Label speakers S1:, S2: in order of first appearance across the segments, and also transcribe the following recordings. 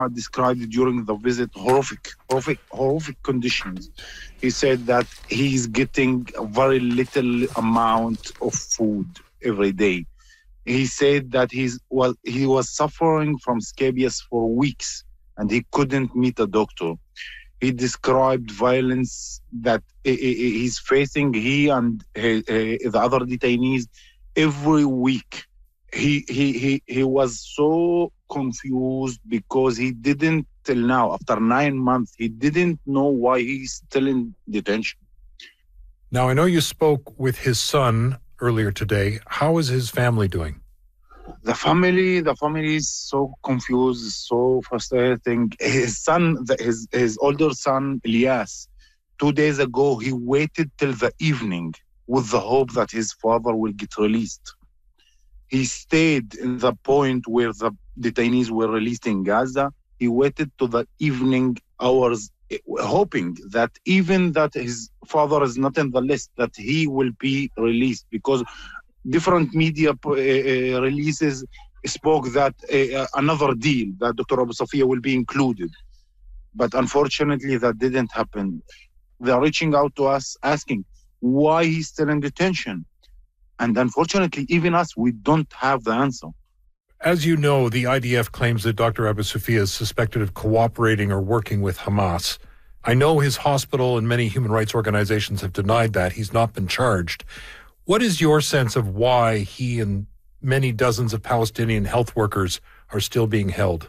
S1: described during the visit horrific conditions. He said that he's getting a very little amount of food every day. He said that he was suffering from scabies for weeks and he couldn't meet a doctor. He described violence that he's facing, he and the other detainees, every week. He was so confused because he didn't, till now, after 9 months, he didn't know why he's still in detention.
S2: Now, I know you spoke with his son earlier today. How is his family doing?
S1: The family is so confused, so frustrating. His son, his older son, Ilyas, 2 days ago, he waited till the evening with the hope that his father will get released. He stayed in the point where the detainees were released in Gaza. He waited to the evening hours, hoping that even that his father is not in the list, that he will be released, because different media releases spoke that another deal, that Dr. Abu Safia will be included. But unfortunately, that didn't happen. They're reaching out to us asking why he's still in detention. And unfortunately, even us, we don't have the answer.
S2: As you know, the IDF claims that Dr. Abu Safia is suspected of cooperating or working with Hamas. I know his hospital and many human rights organizations have denied that. He's not been charged. What is your sense of why he and many dozens of Palestinian health workers are still being held?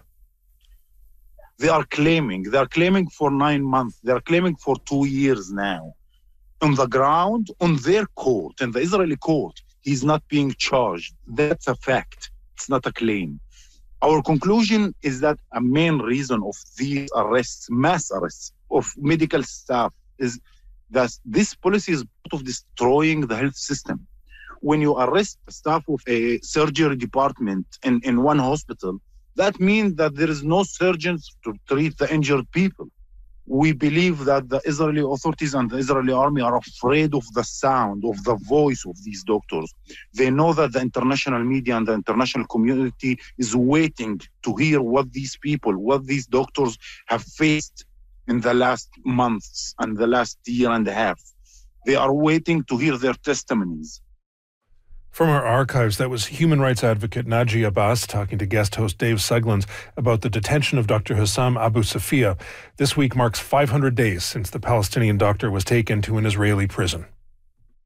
S1: They are claiming for 9 months. They are claiming for 2 years now. On the ground, on their court, in the Israeli court, he's not being charged. That's a fact. It's not a claim. Our conclusion is that a main reason of these arrests, mass arrests of medical staff, is that this policy is part of destroying the health system. When you arrest staff of a surgery department in one hospital, that means that there is no surgeons to treat the injured people. We believe that the Israeli authorities and the Israeli army are afraid of the sound, of the voice of these doctors. They know that the international media and the international community is waiting to hear what these people, what these doctors have faced in the last months and the last year and a half. They are waiting to hear their testimonies.
S2: From our archives, that was human rights advocate Naji Abbas talking to guest host Dave Suglins about the detention of Dr. Hussam Abu Safia. This week marks 500 days since the Palestinian doctor was taken to an Israeli prison.